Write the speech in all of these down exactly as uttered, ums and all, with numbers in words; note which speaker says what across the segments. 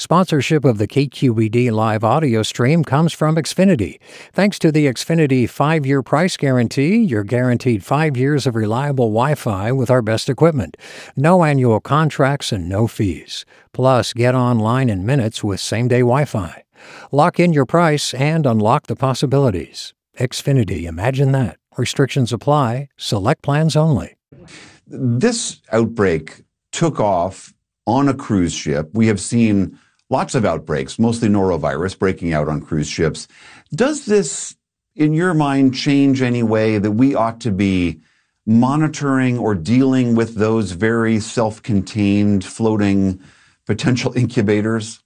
Speaker 1: Sponsorship of the K Q E D live audio stream comes from Xfinity. Thanks to the Xfinity five-year price guarantee, you're guaranteed five years of reliable Wi-Fi with our best equipment. No annual contracts and no fees. Plus, get online in minutes with same-day Wi-Fi. Lock in your price and unlock the possibilities. Xfinity, imagine that. Restrictions apply. Select plans only.
Speaker 2: This outbreak took off on a cruise ship. We have seen lots of outbreaks, mostly norovirus, breaking out on cruise ships. Does this, in your mind, change any way that we ought to be monitoring or dealing with those very self-contained floating potential incubators?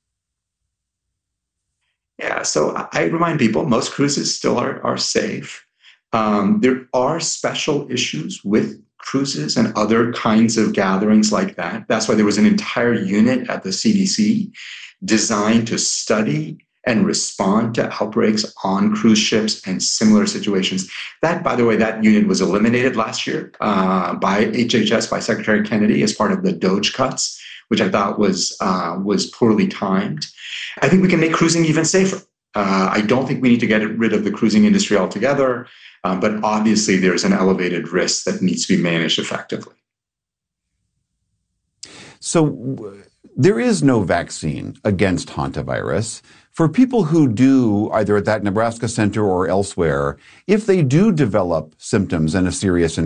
Speaker 3: Yeah, so I remind people most cruises still are, are safe. Um, there are special issues with cruises and other kinds of gatherings like that. That's why there was an entire unit at the C D C designed to study and respond to outbreaks on cruise ships and similar situations. That, by the way, that unit was eliminated last year uh, by H H S, by Secretary Kennedy, as part of the DOGE cuts, which I thought was uh, was poorly timed. I think we can make cruising even safer. Uh, I don't think we need to get rid of the cruising industry altogether. Um, but obviously, there's an elevated risk that needs to be managed effectively.
Speaker 2: So there is no vaccine against hantavirus. For people who do, either at that Nebraska center or elsewhere, if they do develop symptoms and a serious infection,